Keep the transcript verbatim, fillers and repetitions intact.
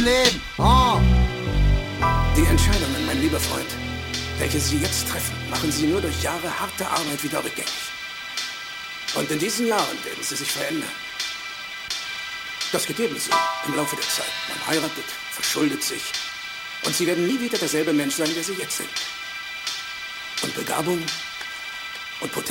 Leben. Oh. Die Entscheidungen, mein lieber Freund, welche Sie jetzt treffen, machen Sie nur durch Jahre harter Arbeit wieder rückgängig. Und in diesen Jahren werden Sie sich verändern. Das geht jedem so im Laufe der Zeit. Man heiratet, verschuldet sich und Sie werden nie wieder derselbe Mensch sein, der Sie jetzt sind. Und Begabung und Potenzial